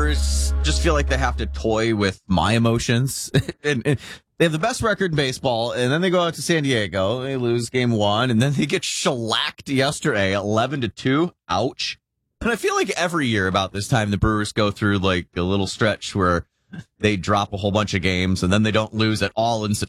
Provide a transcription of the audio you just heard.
Brewers just feel like they have to toy with my emotions. and they have the best record in baseball, and then they go out to San Diego. They lose game 1, and then they get shellacked yesterday, 11-2. Ouch. And I feel like every year about this time, the Brewers go through like a little stretch where they drop a whole bunch of games, and then they don't lose at all in